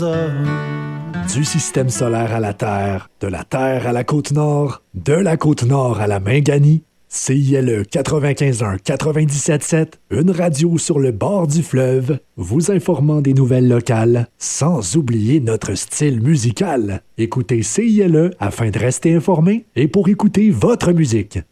Du système solaire à la Terre, de la Terre à la Côte-Nord, de la Côte-Nord à la Minganie, CILE 95.1 97.7, une radio sur le bord du fleuve, vous informant des nouvelles locales, sans oublier notre style musical. Écoutez CILE afin de rester informé et pour écouter votre musique.